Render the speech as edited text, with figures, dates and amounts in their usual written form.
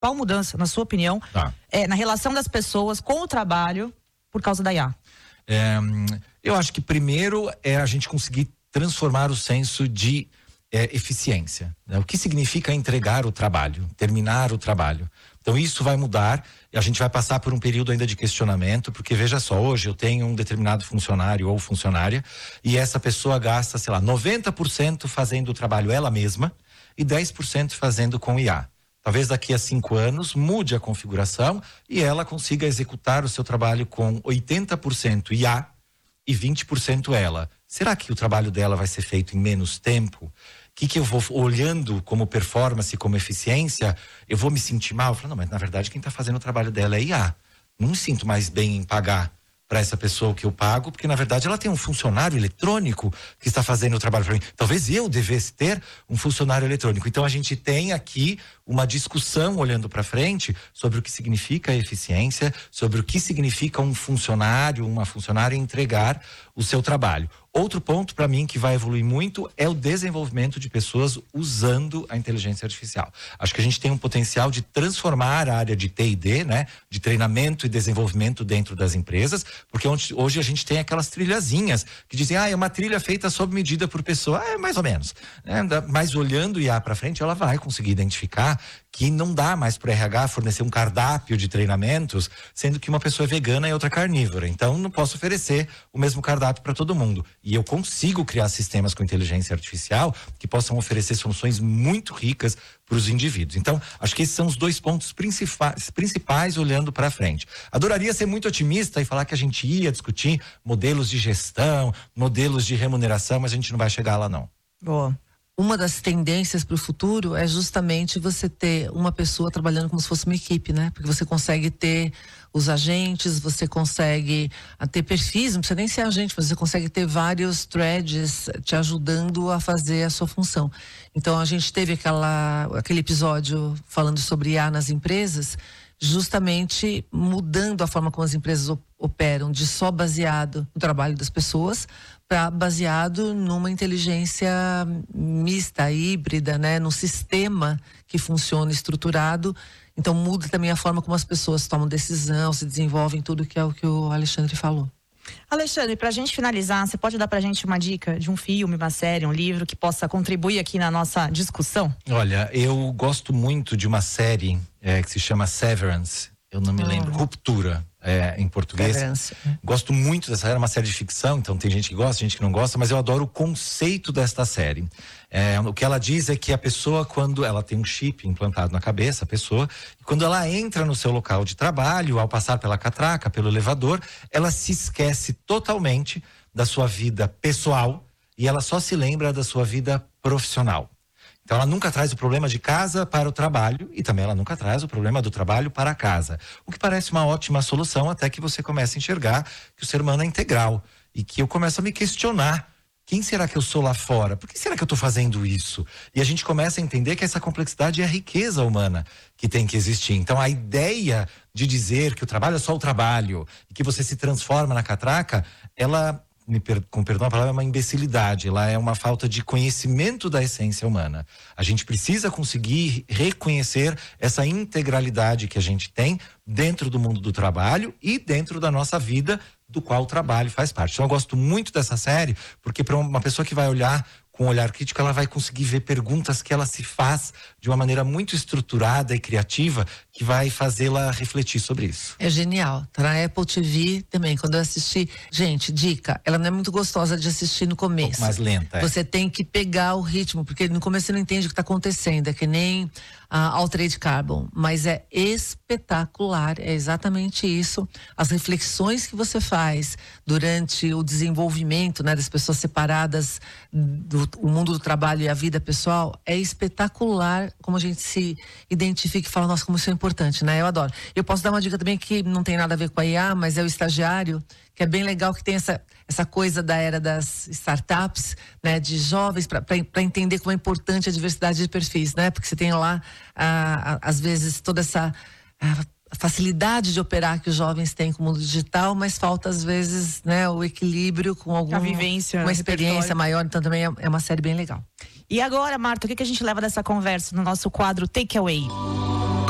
principal mudança, na sua opinião, na relação das pessoas com o trabalho por causa da IA? Eu acho que primeiro é a gente conseguir transformar o senso de eficiência, né? O que significa entregar o trabalho, terminar o trabalho. Então isso vai mudar e a gente vai passar por um período ainda de questionamento, porque veja só, hoje eu tenho um determinado funcionário ou funcionária e essa pessoa gasta, sei lá, 90% fazendo o trabalho ela mesma e 10% fazendo com IA. Talvez daqui a 5 anos mude a configuração e ela consiga executar o seu trabalho com 80% IA e 20% ela. Será que o trabalho dela vai ser feito em menos tempo? O que eu vou olhando como performance, como eficiência, eu vou me sentir mal? Eu falo, não, mas na verdade quem está fazendo o trabalho dela é IA. Não me sinto mais bem em pagar para essa pessoa que eu pago, porque na verdade ela tem um funcionário eletrônico que está fazendo o trabalho para mim. Talvez eu devesse ter um funcionário eletrônico. Então a gente tem aqui uma discussão olhando para frente sobre o que significa eficiência, sobre o que significa um funcionário, uma funcionária entregar o seu trabalho. Outro ponto para mim que vai evoluir muito é o desenvolvimento de pessoas usando a inteligência artificial. Acho que a gente tem um potencial de transformar a área de T&D, né, de treinamento e desenvolvimento dentro das empresas, porque hoje a gente tem aquelas trilhazinhas que dizem, é uma trilha feita sob medida por pessoa, mais ou menos, né? Mas olhando o IA para frente, ela vai conseguir identificar que não dá mais para o RH fornecer um cardápio de treinamentos, sendo que uma pessoa é vegana e outra carnívora. Então, não posso oferecer o mesmo cardápio para todo mundo. E eu consigo criar sistemas com inteligência artificial que possam oferecer soluções muito ricas para os indivíduos. Então, acho que esses são os 2 pontos principais olhando para frente. Adoraria ser muito otimista e falar que a gente ia discutir modelos de gestão, modelos de remuneração, mas a gente não vai chegar lá, não. Boa. Uma das tendências para o futuro é justamente você ter uma pessoa trabalhando como se fosse uma equipe, né? Porque você consegue ter os agentes, você consegue ter perfis, não precisa nem ser agente, mas você consegue ter vários threads te ajudando a fazer a sua função. Então a gente teve aquele episódio falando sobre IA nas empresas, justamente mudando a forma como as empresas operam, de só baseado no trabalho das pessoas para baseado numa inteligência mista, híbrida, né, num sistema que funciona estruturado. Então muda também a forma como as pessoas tomam decisão, se desenvolvem, tudo que é o que o Alexandre falou. Alexandre, pra gente finalizar, você pode dar pra gente uma dica de um filme, uma série, um livro que possa contribuir aqui na nossa discussão? Olha, eu gosto muito de uma série que se chama Severance. Eu não me lembro, Ruptura, em português. Severance. Gosto muito dessa série, é uma série de ficção, então tem gente que gosta, gente que não gosta, mas eu adoro o conceito desta série. O que ela diz é que a pessoa, quando ela tem um chip implantado na cabeça, a pessoa, quando ela entra no seu local de trabalho, ao passar pela catraca, pelo elevador, ela se esquece totalmente da sua vida pessoal e ela só se lembra da sua vida profissional. Então ela nunca traz o problema de casa para o trabalho e também ela nunca traz o problema do trabalho para casa. O que parece uma ótima solução até que você comece a enxergar que o ser humano é integral e que eu começo a me questionar. Quem será que eu sou lá fora? Por que será que eu estou fazendo isso? E a gente começa a entender que essa complexidade é a riqueza humana que tem que existir. Então a ideia de dizer que o trabalho é só o trabalho e que você se transforma na catraca, ela, com perdão a palavra, é uma imbecilidade, ela é uma falta de conhecimento da essência humana. A gente precisa conseguir reconhecer essa integralidade que a gente tem dentro do mundo do trabalho e dentro da nossa vida, do qual o trabalho faz parte. Então eu gosto muito dessa série, porque para uma pessoa que vai olhar com um olhar crítico, ela vai conseguir ver perguntas que ela se faz de uma maneira muito estruturada e criativa, que vai fazê-la refletir sobre isso. É genial. Tá na Apple TV também. Quando eu assisti, gente, dica, ela não é muito gostosa de assistir no começo. Um pouco mais lenta. Você tem que pegar o ritmo, porque no começo você não entende o que está acontecendo. É que nem Altered Carbon, mas é espetacular, é exatamente isso. As reflexões que você faz durante o desenvolvimento, né, das pessoas separadas do mundo do trabalho e a vida pessoal, é espetacular como a gente se identifica e fala, nossa, como isso é importante, né? Eu adoro. Eu posso dar uma dica também que não tem nada a ver com a IA, mas é o Estagiário, que é bem legal, que tem essa coisa da era das startups, né, de jovens, para entender como é importante a diversidade de perfis, né? Porque você tem lá, às vezes, toda essa facilidade de operar que os jovens têm com o mundo digital, mas falta, às vezes, né, o equilíbrio com a vivência, uma experiência maior. Então, também é uma série bem legal. E agora, Marta, o que a gente leva dessa conversa no nosso quadro Take Away?